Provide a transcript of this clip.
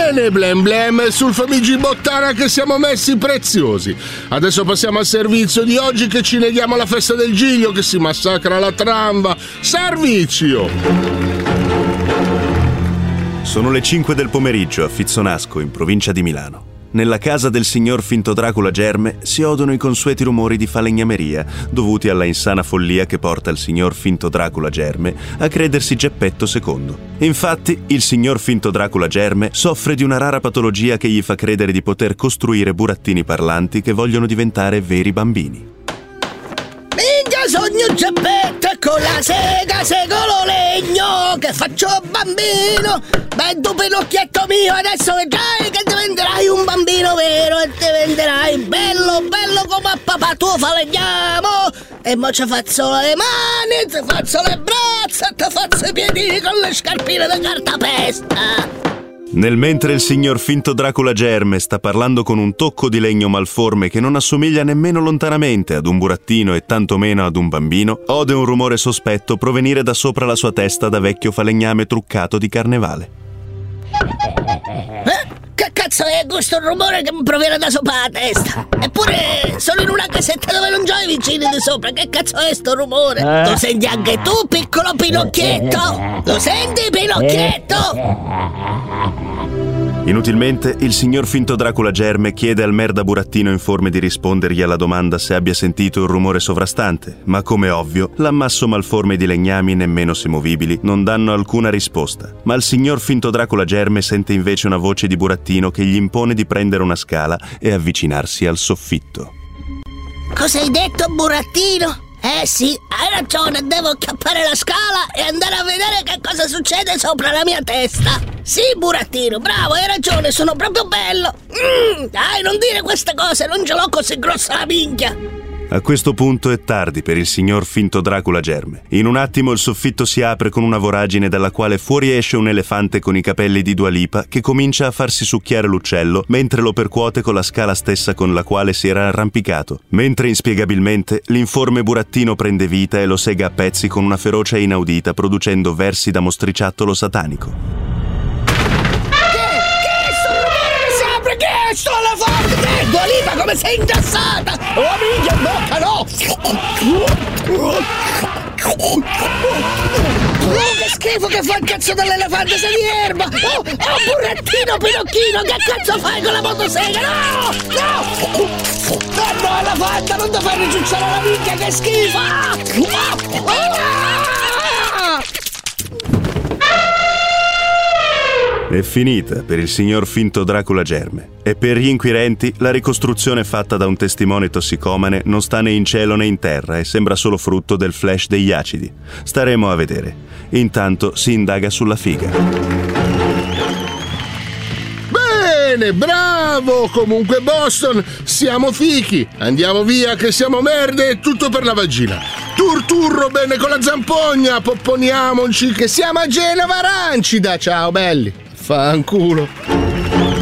Bene, Blem Blem e sul Famigi Bottana che siamo messi preziosi. Adesso passiamo al servizio di oggi che ci neghiamo alla festa del Giglio che si massacra la tramba. Servizio! Sono le 5 del pomeriggio a Fizzonasco, in provincia di Milano. Nella casa del signor Finto Dracula Germe si odono i consueti rumori di falegnameria, dovuti alla insana follia che porta il signor Finto Dracula Germe a credersi Geppetto II. Infatti, il signor Finto Dracula Germe soffre di una rara patologia che gli fa credere di poter costruire burattini parlanti che vogliono diventare veri bambini. Minchia sogno Geppetto con la sega segolo legno che faccio bambino. Beh, tu Pinocchietto mio, adesso vedrai che diventerai un bambino vero e diventerai bello come a papà tuo falegnamo. E mo ci faccio le mani, ti faccio le braccia e ti faccio i piedini con le scarpine di cartapesta. Nel mentre il signor Finto Dracula Germe sta parlando con un tocco di legno malforme che non assomiglia nemmeno lontanamente ad un burattino e tantomeno ad un bambino, ode un rumore sospetto provenire da sopra la sua testa da vecchio falegname truccato di carnevale. Che cazzo è questo rumore che mi proviene da sopra la testa? Eppure sono in una casetta dove non c'ho i vicini di sopra. Che cazzo è sto rumore? Lo senti anche tu, piccolo Pinocchietto? Lo senti, Pinocchietto? Inutilmente, il signor Finto Dracula Germe chiede al merda burattino informe di rispondergli alla domanda se abbia sentito il rumore sovrastante, ma come ovvio, l'ammasso malforme di legnami nemmeno semovibili non danno alcuna risposta. Ma il signor Finto Dracula Germe sente invece una voce di burattino che gli impone di prendere una scala e avvicinarsi al soffitto. Cosa hai detto, burattino? Sì, hai ragione, devo acchiappare la scala e andare a vedere che cosa succede sopra la mia testa. Sì, burattino, bravo, hai ragione, sono proprio bello. Dai, non dire queste cose, non ce l'ho così grossa la minchia. A questo punto è tardi per il signor Finto Dracula Germe. In un attimo il soffitto si apre con una voragine dalla quale fuoriesce un elefante con i capelli di Dua Lipa che comincia a farsi succhiare l'uccello mentre lo percuote con la scala stessa con la quale si era arrampicato. Mentre inspiegabilmente l'informe burattino prende vita e lo sega a pezzi con una ferocia inaudita producendo versi da mostriciattolo satanico. Sto alla forte! Dua Lipa, come sei ingrassata! Oh, minchia, in bocca, no! Che schifo che fa il cazzo dell'elefante, sei di erba! Oh, burattino, Pinocchino, che cazzo fai con la motosega? No! No! No, elefante, non ti fai ricciucciare la minchia, che schifo! È finita per il signor Finto Dracula Germe. E per gli inquirenti la ricostruzione fatta da un testimone tossicomane non sta né in cielo né in terra e sembra solo frutto del flash degli acidi. Staremo a vedere. Intanto si indaga sulla figa. Bene, bravo! Comunque Boston, siamo fichi. Andiamo via che siamo merde e tutto per la vagina. Turturro bene con la zampogna, popponiamoci che siamo a Genova Arancida. Ciao belli. Fanculo.